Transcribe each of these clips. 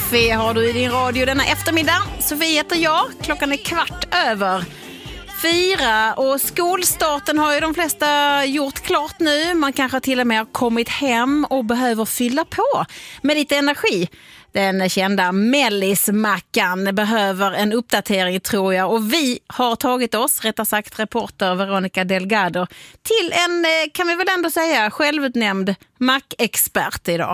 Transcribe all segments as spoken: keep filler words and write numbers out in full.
Kaffe har du i din radio denna eftermiddag. Sofie heter jag. Klockan är kvart över fyra och skolstarten har ju de flesta gjort klart nu. Man kanske till och med har kommit hem och behöver fylla på med lite energi. Den kända mellismackan behöver en uppdatering, tror jag. Och vi har tagit oss, rättare sagt reporter Veronica Delgado, till en, kan vi väl ändå säga, självutnämnd mackexpert idag.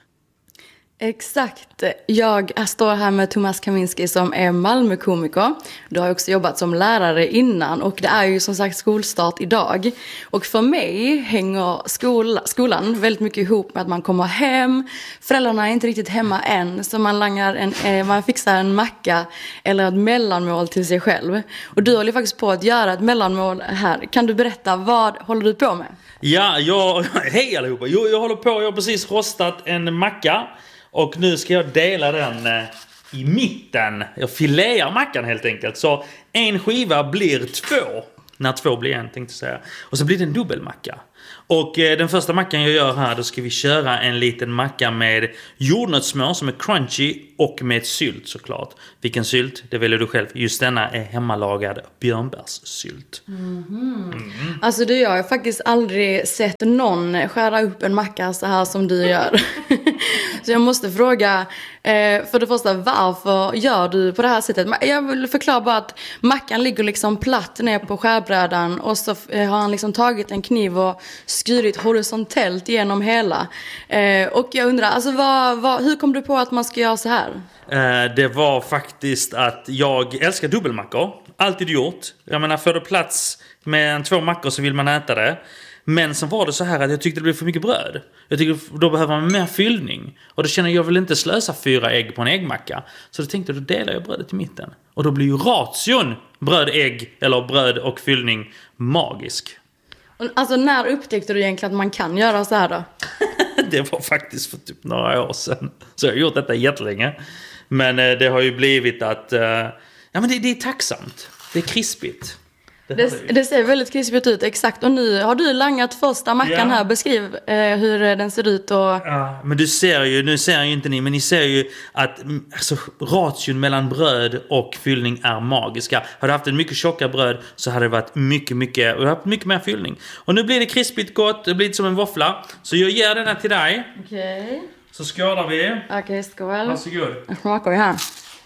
Exakt. Jag står här med Thomas Kaminski som är Malmökomiker. Du har också jobbat som lärare innan och det är ju som sagt skolstart idag. Och för mig hänger skol, skolan väldigt mycket ihop med att man kommer hem. Föräldrarna är inte riktigt hemma än, så man, langar en, man fixar en macka eller ett mellanmål till sig själv. Och du håller faktiskt på att göra ett mellanmål här. Kan du berätta, vad håller du på med? Ja, jag, hej allihopa. Jag, jag håller på, jag har precis rostat en macka. Och nu ska jag dela den eh, i mitten. Jag filear mackan helt enkelt. Så en skiva blir två. När två blir en, tänkte jag säga. Och så blir det en dubbelmacka. Och eh, den första mackan jag gör här, då ska vi köra en liten macka med jordnötssmör som är crunchy och med sylt såklart. Vilken sylt? Det väljer du själv. Just denna är hemmalagad björnbärssylt. Mm-hmm. Mm. Alltså du, jag har faktiskt aldrig sett någon skära upp en macka så här som du gör. Så jag måste fråga, eh, för det första, varför gör du på det här sättet? Jag vill förklara bara att mackan ligger liksom platt ner på skärbrädan och så har han liksom tagit en kniv och skurit horisontellt genom hela. Eh, och jag undrar, alltså vad, vad, hur kom du på att man ska göra så här? Eh, det var faktiskt att jag älskar dubbelmackor. Alltid gjort. Jag menar, för det plats med en två mackor så vill man äta det. Men sen var det så här att jag tyckte det blev för mycket bröd. Jag tycker då behöver man mer fyllning. Och då känner jag, jag vill inte slösa fyra ägg på en äggmacka. Så då tänkte jag, då delar jag brödet i mitten. Och då blir ju ration bröd, ägg eller bröd och fyllning magisk. Alltså när upptäckte du egentligen att man kan göra så här då? Det var faktiskt för typ några år sedan. Så jag har gjort detta jättelänge. Men det har ju blivit att... Ja, men det, det är tacksamt. Det är krispigt. Det, det, det ser väldigt krispigt ut, exakt. Och nu har du langat första mackan ja. här. Beskriv eh, hur den ser ut. Och... Ja, men du ser ju, nu ser ju inte ni, men ni ser ju att alltså, ration mellan bröd och fyllning är magiska. Hade du haft en mycket tjocka bröd så hade det varit mycket, mycket, och haft mycket mer fyllning. Och nu blir det krispigt gott, det blir som en våffla. Så jag ger den här till dig. Okej. Okay. Så skålar vi. Okej, okay, skål. Varsågod. Jag smakar vi här.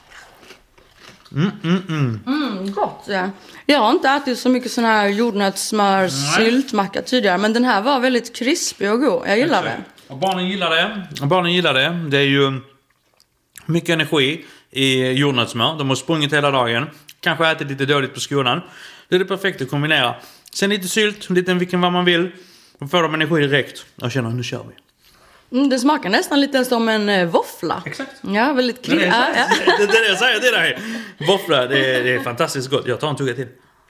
Mm, mm, mm. Mm, gott, ja. Jag har inte ätit så mycket sån här jordnötssmör syltmacka tidigare, men den här var väldigt krispig och god. Jag gillar det. Och barnen gillar det. Och barnen gillar det. Det är ju mycket energi i jordnötssmör. De har sprungit hela dagen. Kanske ätit lite dåligt på skolan. Det är det perfekt att kombinera. Sen lite sylt, lite vilken vad man vill. Och får de energi direkt. Jag känner, nu kör vi. Mm, det smakar nästan lite som en eh, våffla. Exakt. Ja, väldigt kli- det, är ja, det, det är det jag säger till dig. Våffla, det är, det är fantastiskt gott. Jag tar en tugga till.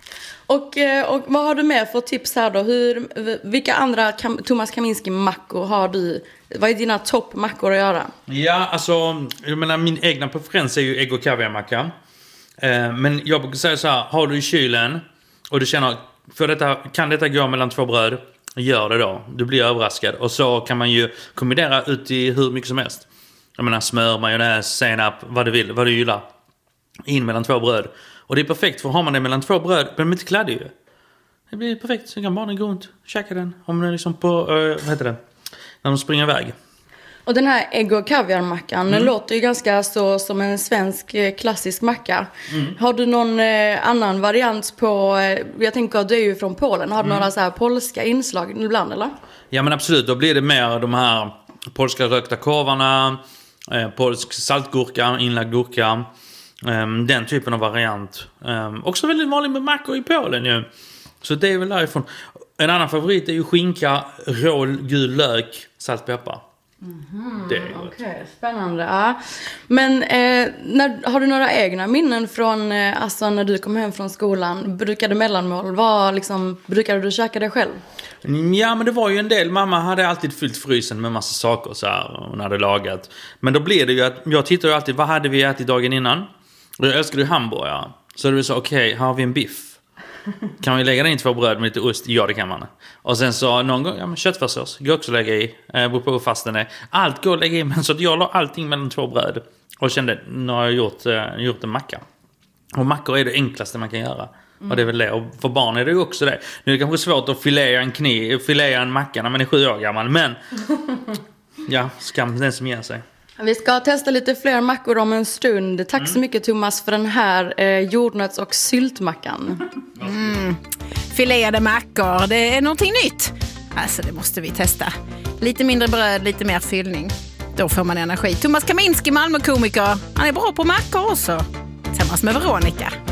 Och, och vad har du med för tips här då? Hur, vilka andra Kam- Thomas Kaminski-mackor har du? Vad är dina toppmackor att göra? Ja, alltså, jag menar, min egna preferens är ju ägg- och kaviarmacka. Eh, men jag brukar säga så här, har du i kylen och du känner, för detta, kan detta gå mellan två bröd? Gör det då. Du blir överraskad. Och så kan man ju kombinera ut i hur mycket som helst. Jag menar smör, majonnäs, senap, vad du vill, vad du gillar. In mellan två bröd. Och det är perfekt, för har man det mellan två bröd blir de inte kladdig ju. Det blir perfekt, så kan barnen gå runt och käka den. Om den är liksom på, uh, vad heter det? När de springer iväg. Och den här ägg- och kaviarmackan mm. låter ju ganska så som en svensk klassisk macka. Mm. Har du någon eh, annan variant på, eh, jag tänker att du är ju från Polen. Har du mm. några så här polska inslag ibland eller? Ja men absolut, då blir det mer de här polska rökta korvarna, eh, polsk saltgurka, inlagd gurka. Eh, den typen av variant. Eh, också väldigt vanlig med mackor i Polen ju. Så det är väl därifrån. En annan favorit är ju skinka, rå gul lök, saltpeppar. Mm-hmm. Okej, okay, spännande. Ja. Men eh, när, har du några egna minnen från eh, alltså när du kom hem från skolan? Brukade mellanmål? Vad liksom, brukade du käka det själv? Ja, men det var ju en del. Mamma hade alltid fyllt frysen med massa saker så här, hon hade lagat. Men då blev det ju att jag tittar ju alltid, vad hade vi ätit dagen innan? Och jag älskade ju hamburgare. Så det var så, okej, okay, har vi en biff? Kan vi lägga den i två bröd med lite ost? Ja, det kan man. Och sen så någon gång, ja men köttfärssås går också att lägga i. Eh, beror på hur fast den är. Allt går att lägga i, men så att jag la allting mellan två bröd. Och kände, nu har jag gjort, uh, gjort en macka. Och mackor är det enklaste man kan göra. Mm. Och det är väl det. Och för barn är det ju också det. Nu är det kanske svårt att filea en, kniv, filea en macka när man är sju år gammal. Men ja, skam den som ger sig. Vi ska testa lite fler mackor om en stund. Tack mm. så mycket Thomas för den här eh, jordnöts- och syltmackan. Mm. Fileade mackor, det är någonting nytt. Alltså det måste vi testa. Lite mindre bröd, lite mer fyllning. Då får man energi. Thomas Kaminski, Malmö-komiker. Han är bra på mackor också. Tillsammans med Veronica.